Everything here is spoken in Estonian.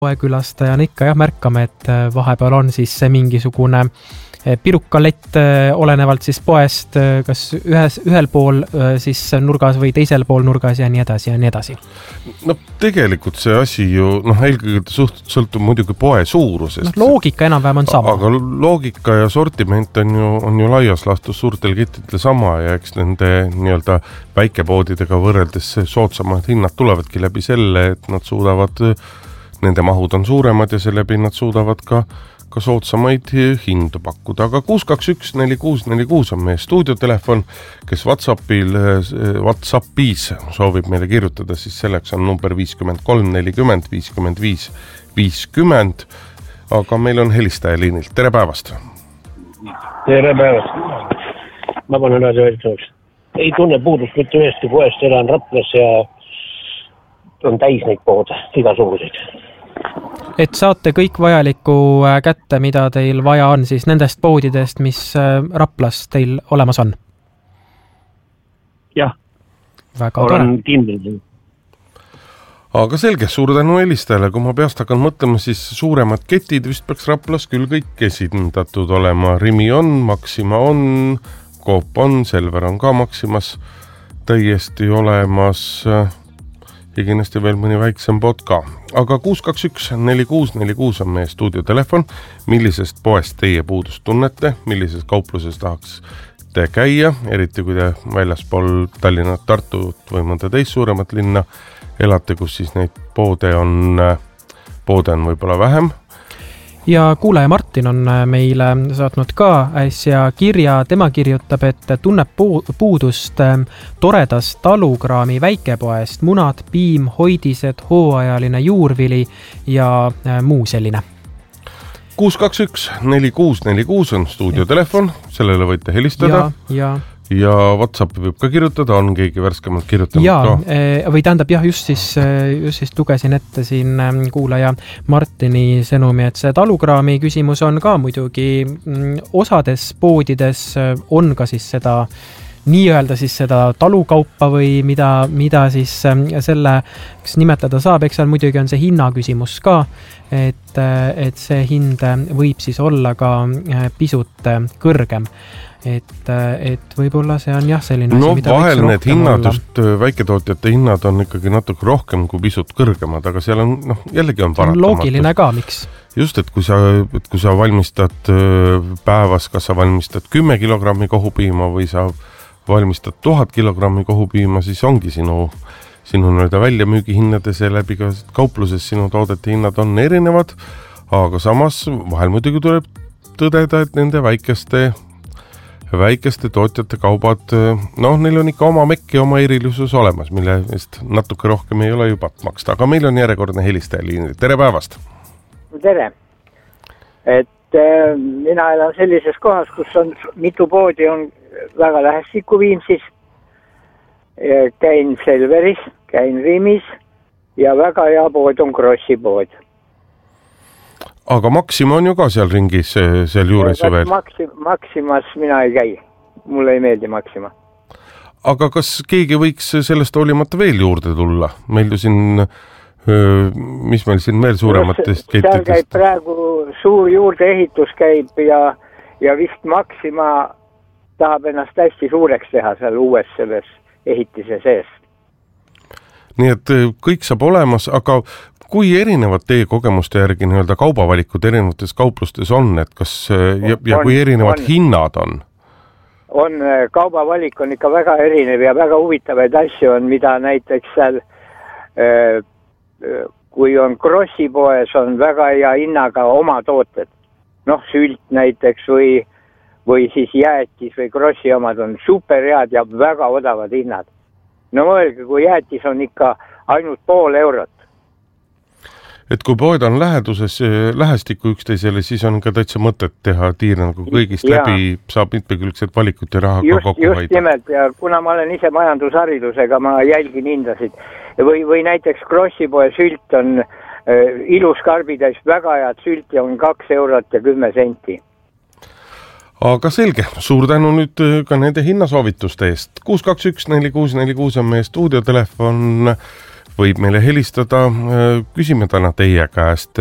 poekülastajana ikka märkame, et vahepeal on siis mingisugune pirukalett olenevalt siis poest, kas ühel pool siis nurgas või teisel pool nurgas ja nii edasi ja nii edasi. No tegelikult see asi ju, eelkõige sõltub muidugi poe suurusest. Loogika enam-vähem on sama. Aga loogika ja sortiment on ju laias laastus suurtel kettidel sama ja eks nende nii-öelda väikepoodidega võrreldes soodsamad hinnad tulevadki läbi selle, et nad suudavad, nende mahud on suuremad ja seeläbi nad suudavad ka soodsamaid hindu pakkuda, aga 621-4646 on meie stuudiotelefon, kes WhatsAppis soovib meile kirjutada, siis selleks on number 53 40 55 50, aga meil on helistaja liinilt. Tere päevast! Tere päevast! Ma panen asja öeldavaks. Ei tunne puudust mitte ühest poest, elan Raplas ja on täis neid poode, igasuguseid. Et saate kõik vajalikku kätte, mida teil vaja on siis nendest poodidest, mis Raplas teil olemas on? Jah, väga olen kindel. Aga selge, suur tänu helistajale. Kui ma peast hakkan mõtlema, siis suuremad ketid vist peaks Raplas küll kõik esindatud olema. Rimi on, Maxima on, Coop on, Selver on ka Maximas täiesti olemas ja kindlasti veel mõni väiksem pood ka. Aga 621-4646 on meie stuudiotelefon. Millisest poest teie puudust tunnete? Millises kaupluses tahaks te käia? Eriti kui te väljaspool Tallinnat, Tartut või mõnda teist suuremat linna elate, kus siis neid poode on võib-olla vähem. Ja kuulaja Martin on meile saatnud ka äsja kirja. Tema kirjutab, et tunneb puudust toredast talukraami väikepoest, munad, piim, hoidised, hooajaline juurvili ja muu selline. 621-4646 on stuudiotelefon, sellele võite helistada. Ja WhatsAppi võib ka kirjutada, on keegi värskemalt kirjutanud ka? Või tähendab just siis lugesin ette siin kuulaja Martini sõnumi, et see talukraami küsimus on ka muidugi osades poodides on ka siis seda nii-öelda siis seda talukaupa või mida siis selleks nimetada saab, eks seal muidugi on see hinna küsimus ka, et see hind võib siis olla ka pisut kõrgem. Et võib-olla see on selline asi, mida vahel need hinnad, just väiketootjate hinnad on ikkagi natuke rohkem kui pisut kõrgemad, aga seal on, jällegi on paratamatu. Loogiline ka, miks? Just, et kui sa valmistad päevas, kas sa valmistad 10 kilogrammi kohupiima või sa valmistad 1000 kilogrammi kohupiima, siis ongi sinu väljamüügihinnade seeläbi ka kaupluses sinu toodete hinnad on erinevad, aga samas vahel muidugi tuleb tõdeda, et nende väikeste tootjate kaubad, neil on ikka oma mekk ja oma erilisus olemas, mille eest natuke rohkem ei ole juba maksta. Aga meil on järjekordne helistaja liinil. Tere päevast! Tere! Mina elan sellises kohas, kus on mitu poodi on väga lähestikku Viimsis. Käin Selveris, käin Rimis ja väga hea pood on Krossi pood. Aga Maxima on ju ka seal ringis, seal juures ju veel. Maximas mina ei käi. Mulle ei meeldi Maxima. Aga kas keegi võiks sellest hoolimata veel juurde tulla? Meil ju siin, mis meil siin veel suurematest kettidest? Seal käib praegu suur juurdeehitus käib ja vist Maxima tahab ennast hästi suureks teha seal uues selles ehitise sees. Nii et kõik saab olemas, aga kui erinevad teie kogemuste järgi nii-öelda kaubavalikud erinevates kauplustes on, et kas ja kui erinevad hinnad on? On, kaubavalik on ikka väga erinev ja väga huvitavaid asju on, mida näiteks seal, kui on Krossi poes, on väga hea hinnaga oma tooted. Sült näiteks või siis jäätis või Krossi omad on superhead ja väga odavad hinnad. Mõelge, kui jäätis on ikka ainult €0.5. Et kui poed on lähestikku üksteisele, siis on ka täitsa mõtet teha tiirna, kui kõigist läbi saab mitmekülgset valikut ja raha ka kokku hoida. Just nimelt, ja kuna ma olen ise majandusharidusega, ma jälgin hindasid. Või näiteks Krossi poe sült on ilus karbitäis, väga head sülti on €2.10. Aga selge, suur tänu nüüd ka nende hinnasoovituste eest. 621-4646 on meie stuudiotelefon. võib meile helistada, küsime täna teie käest